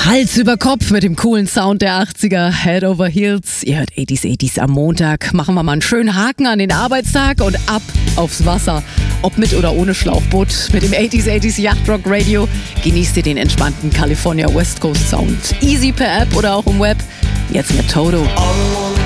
Hals über Kopf mit dem coolen Sound der 80er, Head over Heels. Ihr hört 80s am Montag. Machen wir mal einen schönen Haken an den Arbeitstag und ab aufs Wasser. Ob mit oder ohne Schlauchboot. Mit dem 80s Yacht Rock Radio genießt ihr den entspannten California West Coast Sound. Easy per App oder auch im Web. Jetzt mit Toto.